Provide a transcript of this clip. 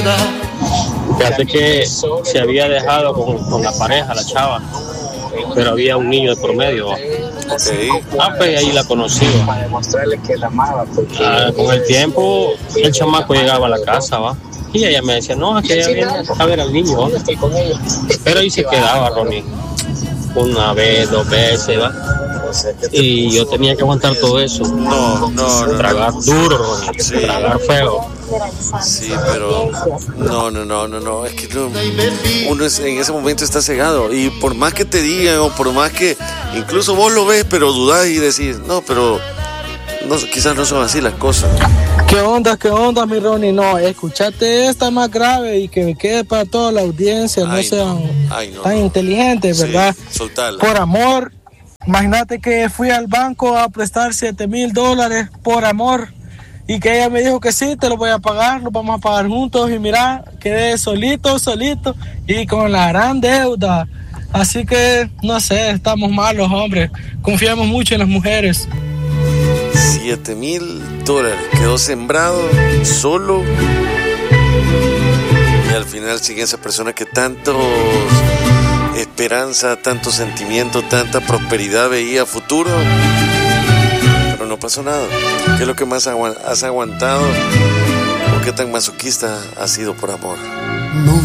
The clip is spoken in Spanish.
Fíjate que se había dejado con la pareja, la chava, pero había un niño de por medio. Okay. Pues ahí la conocí. Con el tiempo, el chamaco llegaba a la casa, ¿va? Y ella me decía, no, es que ella viene a ver al niño, ¿va? Pero ahí se quedaba, Ronnie. Una vez, 2 veces, ¿va? Y yo tenía que aguantar todo eso. No. Tragar duro, Ronnie. Sí. Tragar feo. Sí, pero no, es que uno en ese momento está cegado, y por más que te digan, o por más que incluso vos lo ves, pero dudás y decís, no, pero no, quizás no son así las cosas. ¿Qué onda, mi Ronnie? No, escuchate esta más grave y que me quede para toda la audiencia, no sean tan inteligentes, ¿verdad? Sí, soltala. Por amor, imagínate que fui al banco a prestar $7,000 por amor, y que ella me dijo que sí, te lo voy a pagar, lo vamos a pagar juntos, y mira, quedé solito, y con la gran deuda. Así que, no sé, estamos malos, hombres, confiamos mucho en las mujeres. $7,000, quedó sembrado, solo, y al final sigue esa persona que tanto esperanza, tanto sentimiento, tanta prosperidad veía a futuro, pero no pasó nada. ¿Qué es lo que más has aguantado? ¿O qué tan masoquista has sido por amor?